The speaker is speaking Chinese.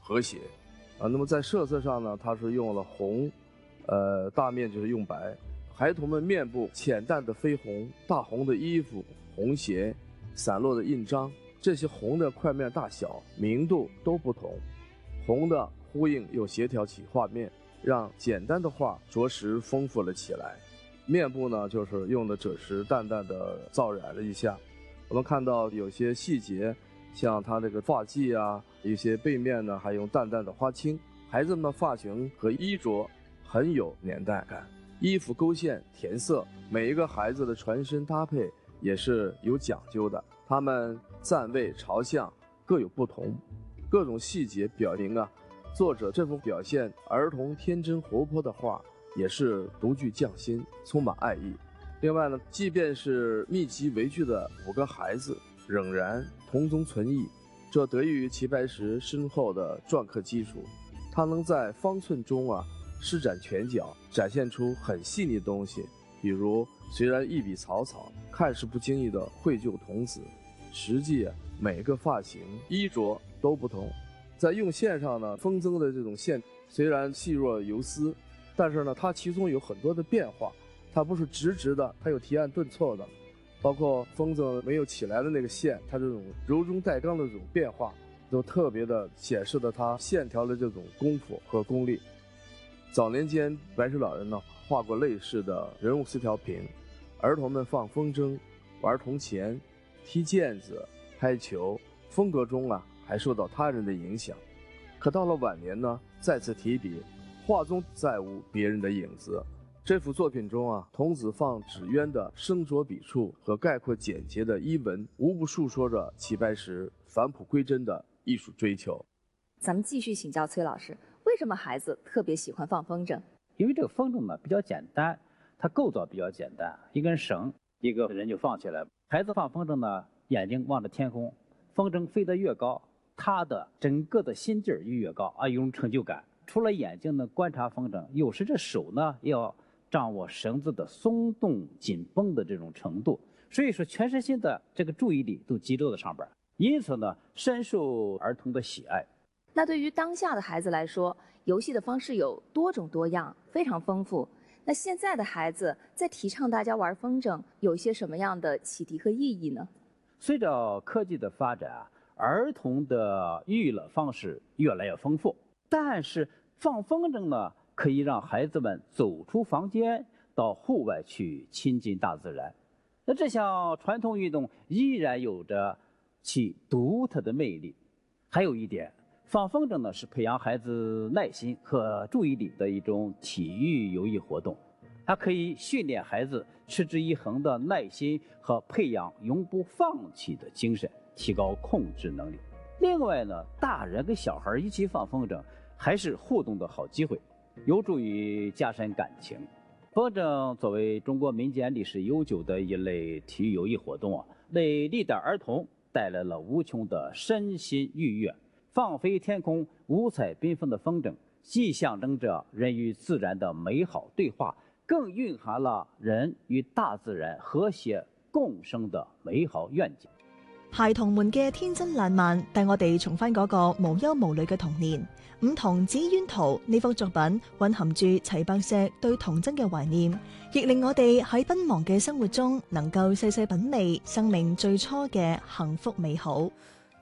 和谐。那么在设色上呢，它是用了红，大面就是用白。孩童们面部浅淡的绯红，大红的衣服、红鞋、散落的印章，这些红的块面大小、明度都不同。红的呼应又协调起画面，让简单的画着实丰富了起来。面部呢，就是用的赭石淡淡的造染了一下。我们看到有些细节，像它这个发髻啊，一些背面呢还用淡淡的花青。孩子们的发型和衣着很有年代感，衣服勾线填色，每一个孩子的全身搭配也是有讲究的。他们站位朝向各有不同，各种细节表明作者这幅表现儿童天真活泼的画也是独具匠心，充满爱意。另外呢，即便是密集围聚的5个孩子，仍然同宗存异，这得益于齐白石深厚的篆刻基础。他能在方寸中施展拳脚，展现出很细腻的东西。比如虽然一笔草草，看似不经意的绘就童子，实际每个发型衣着都不同。在用线上呢，风筝的这种线虽然细若游丝，但是呢它其中有很多的变化，它不是直直的，它有提按顿挫的，包括风筝没有起来的那个线，它这种柔中带刚的这种变化，都特别的显示了它线条的这种功夫和功力。早年间白石老人呢画过类似的人物丝条屏，儿童们放风筝、玩铜钱、踢毽子、拍球，风格中还受到他人的影响。可到了晚年呢，再次提笔，画中再无别人的影子。这幅作品中童子放纸鸢的生着笔触和概括简洁的衣文，无不述说着齐白石返璞归真的艺术追求。 咱们继续请教崔老师，为什么孩子特别喜欢放风筝？ 因为这个风筝呢比较简单，它构造比较简单，一根绳，一个人就放起来。孩子放风筝呢，眼睛望着天空，风筝飞得越高，他的整个的心劲儿越高有种成就感。除了眼睛呢观察风筝，有时这手呢要掌握绳子的松动紧绷的这种程度，所以说全身心的这个注意力都集中在上边，因此呢深受儿童的喜爱。 那对于当下的孩子来说，游戏的方式有多种多样，非常丰富。那现在的孩子在提倡大家玩风筝，有一些什么样的启迪和意义呢？ 随着科技的发展，儿童的娱乐方式越来越丰富，但是放风筝呢，可以让孩子们走出房间，到户外去亲近大自然。那这项传统运动依然有着其独特的魅力。还有一点，放风筝呢是培养孩子耐心和注意力的一种体育有益活动，它可以训练孩子持之以恒的耐心和培养永不放弃的精神，提高控制能力。另外呢，大人跟小孩一起放风筝还是互动的好机会，有助于加深感情。风筝作为中国民间历史悠久的一类体育有益活动为历代儿童带来了无穷的身心愉悦。放飞天空，五彩缤纷的风筝，既象征着人与自然的美好对话，更蕴含了人與大自然和諧共生的美好願景。 孩童們嘅天真爛漫，帶我哋重返嗰個無憂無慮嘅童年。五童子淵圖呢幅作品蘊含住齊白石對童真嘅懷念，亦令我哋喺奔忙嘅生活中能夠細細品味生命最初嘅幸福美好。